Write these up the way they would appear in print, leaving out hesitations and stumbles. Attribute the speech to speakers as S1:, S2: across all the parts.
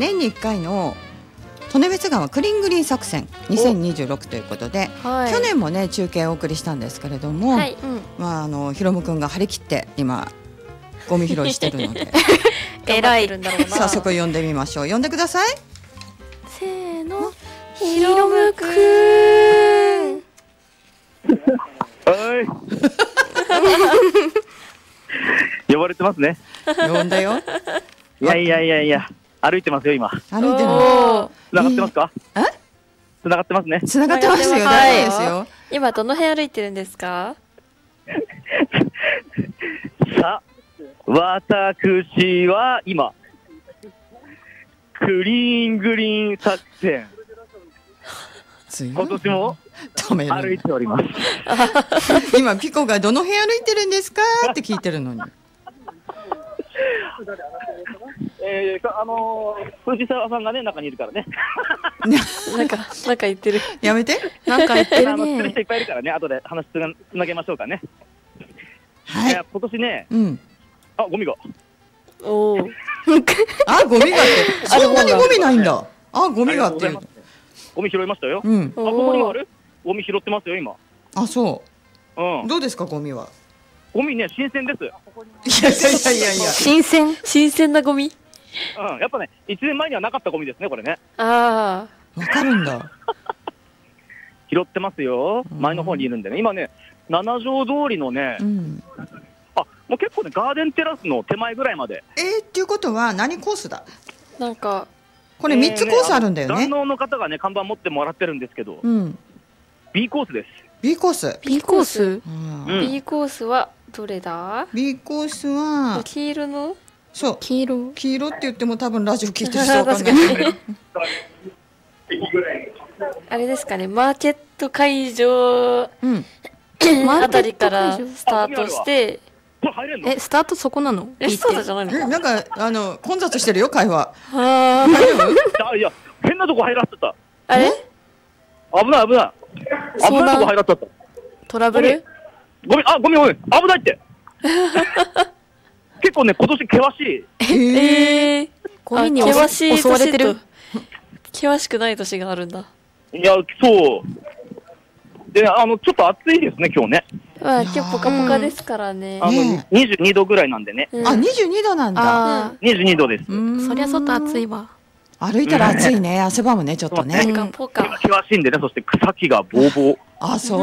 S1: 年に1回の利根別川クリーングリーン作戦2026ということで、
S2: はい、
S1: 去年もね中継をお送りしたんですけれども、
S2: はい、
S1: ひろむくんが張り切って今ゴミ拾いしてるので
S2: 偉い
S1: 早速呼んでみましょう。呼んでください。
S2: せーの、ひろむくん。
S3: はい呼ばれてますね。
S1: 呼んだよ。
S3: いや歩いてますよ今。
S1: 歩いてるの。
S3: 繋がってますか？繋がってますね。
S1: 繋がってますよ。大丈夫ですよ。
S2: 今どの辺歩いてるんですか？
S3: さあ、私は今クリーングリーン作戦今年も歩いております。
S1: 今ピコがどの辺歩いてるんですかって聞いてるのに。
S3: 藤沢さんがね中にいるからね。
S2: なんか言ってる。
S1: やめて。
S2: なんか言ってるね。
S3: 知ってる人いっぱいいるからね。後で話つなげましょうかね。
S1: はい。
S3: 今年ね、ゴミが。
S2: おお。
S1: ゴミがってそんなにゴミないんだ。ゴミがっていう。
S3: ゴミ拾いましたよ。ここにもある？ゴミ拾ってますよ今。
S1: そう。どうですかゴミは？
S3: ゴミね新鮮です。
S1: いや
S2: 新鮮なゴミ。
S3: やっぱね1年前にはなかったゴミですねこれね。
S1: わかるんだ。
S3: 拾ってますよ。前の方にいるんでね。今ね七条通りのね、もう結構ねガーデンテラスの手前ぐらいまで。
S1: っていうことは何コースだ？
S2: なんか
S1: これ3つコースあるんだよね。
S3: 団農の方がね看板持ってもらってるんですけど、B コースです。
S1: B コース。
S2: B コース。B コースはどれだ？
S1: B コースは
S2: 黄色の？
S1: そう。黄色って言っても多分ラジオ聞いてる人わかんない。
S2: あれですかね、マーケット会場あたりからスタートして、
S4: スタートそこなの？
S2: そうじゃないの？
S1: なんか混雑してるよ会話。
S3: 大丈夫？いや変なとこ入らせた。
S2: あれ？
S3: 危ないとこ入らせた。
S2: トラブル？
S3: ごめん危ないって。結構ね今年険しい。
S4: ゴミに襲われてる。
S2: 険しくない年があるんだ。
S3: いやそうでちょっと暑いですね今日ね。
S2: 今日ポカポカですからね。
S3: 22度ぐらいなんでね。
S1: 22度なんだ。
S3: 22度です。
S4: そりゃ外暑いわ。
S1: 歩いたら暑いね。汗ばむねちょっとね。
S2: ポカ
S3: 険しいんでね。そして草木がボーボー。
S1: そう。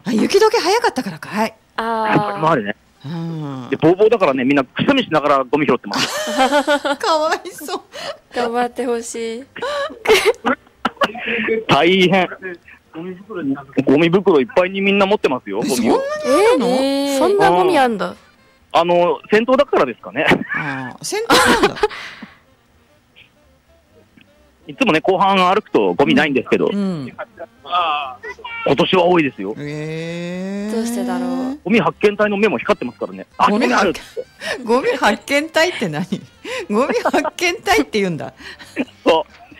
S1: 雪解け早かったからかい。
S3: これもあるね。でボーボーだからねみんなくしゃみしながらゴミ拾ってます。
S1: かわいそう。
S2: 頑張ってほしい。
S3: 大変。ゴミ袋いっぱいにみんな持ってますよ。ゴミを。
S4: そんなゴミあんだ。
S3: 戦闘だからですかね。
S1: 戦闘なんだ。
S3: いつもね後半歩くとゴミないんですけど、今年は多いですよ。
S2: どうしてだろう。
S3: ゴミ発見隊の目も光ってますからね。
S1: ゴミ発見隊って何？ゴミ発見隊って言うんだ。
S3: そう。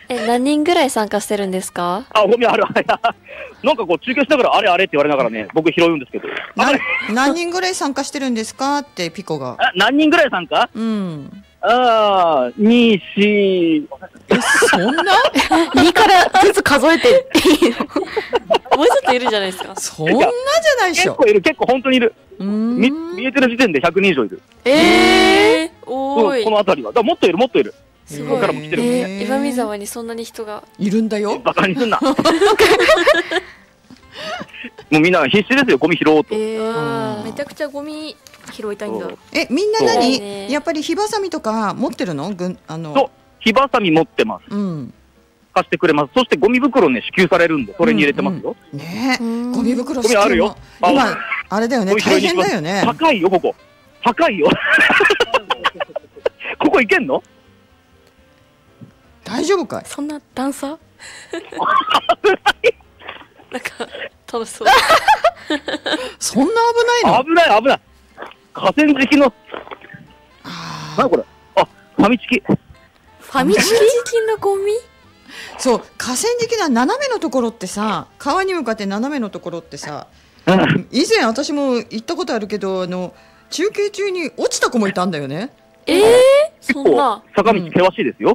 S2: 何人ぐらい参加してるんですか？
S3: ゴミある。なんかこう中継しながらあれって言われながらね僕拾うんですけど。
S1: 何人ぐらい参加してるんですかってピコが。
S3: 何人ぐらい参加？2、4。
S1: そんな
S4: 2からずつ数えて
S2: もうちょっといるじゃないですか。
S1: そんなじゃないでしょ。
S3: 結構本当にいる。見えてる時点で100人以上いる。
S2: 多い。
S3: この辺りは。だからもっといる。
S2: すごい。
S3: からも来てる。
S2: 岩見沢にそんなに人が
S1: いるんだよ。
S3: バカにすんな。もうみんな必死ですよゴミ拾おうと。
S4: めちゃくちゃゴミ拾いたいんだ。
S1: みんな何？やっぱり火ばさみとか持ってるの？
S3: そう火ばさみ持ってます。貸してくれます。そしてゴミ袋ね支給されるんでそれに入れてますよ。
S1: ねゴミ袋支給
S3: あるよ。
S1: 今あれだよね大変だよね。
S3: 高いよここ。高いよ。ここ行けんの？
S1: 大丈夫かい？
S4: そんな段差？
S2: なんか楽しそう。
S1: そんな危ないの？
S3: 危ない。河川敷の。何これ？ファミチキ。
S2: ファミチキのゴミ？
S1: そう河川敷の斜めのところってさ川に向かって斜めのところってさ、以前私も行ったことあるけど中継中に落ちた子もいたんだよね。
S2: そんな
S3: 坂道険しいですよ。